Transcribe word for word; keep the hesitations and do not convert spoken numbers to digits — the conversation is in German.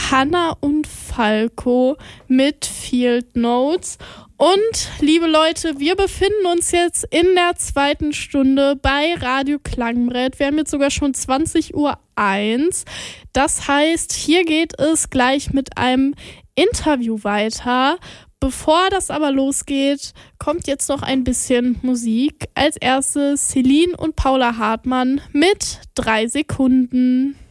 Hannah und Falco mit Field Notes. Und liebe Leute, wir befinden uns jetzt in der zweiten Stunde bei Radio Klangbrett. Wir haben jetzt sogar schon zwanzig Uhr eins. Das heißt, hier geht es gleich mit einem Interview weiter. Bevor das aber losgeht, kommt jetzt noch ein bisschen Musik. Als erstes Celine und Paula Hartmann mit drei Sekunden.